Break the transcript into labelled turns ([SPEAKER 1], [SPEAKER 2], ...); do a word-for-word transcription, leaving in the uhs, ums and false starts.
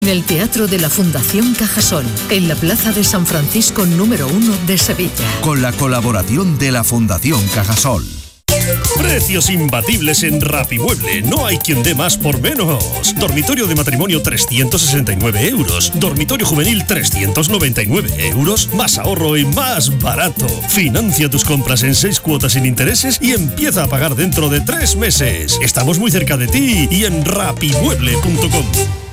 [SPEAKER 1] Del Teatro de la Fundación Cajasol, en la Plaza de San Francisco número uno de Sevilla.
[SPEAKER 2] Con la colaboración de la Fundación Cajasol.
[SPEAKER 3] Precios imbatibles en Rapimueble. No hay quien dé más por menos. Dormitorio de matrimonio trescientos sesenta y nueve euros. Dormitorio juvenil trescientos noventa y nueve euros. Más ahorro y más barato. Financia tus compras en seis cuotas sin intereses y empieza a pagar dentro de tres meses. Estamos muy cerca de ti y en rapimueble punto com.